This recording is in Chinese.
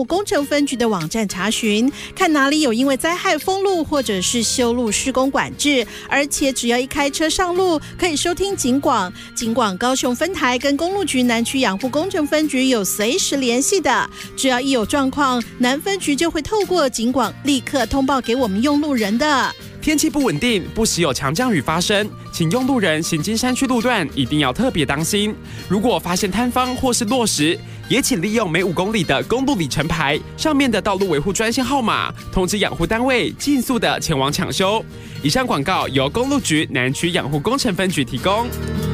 护工程分局的网站查询，看哪里有因为灾害封路或者是修路施工管制，而且只要一开车上路，可以收听警广高雄分台跟公路局南区养护工程分局有随时联系的，只要一有状况，南分局就会透过警广立刻通报给我们用路人的。 天气不稳定，不时有强降雨发生，请用路人行经山区路段一定要特别当心。如果发现塌方或是落石，也请利用每5公里的公路里程牌上面的道路维护专线号码，通知养护单位尽速的前往抢修。以上广告由公路局南区养护工程分局提供。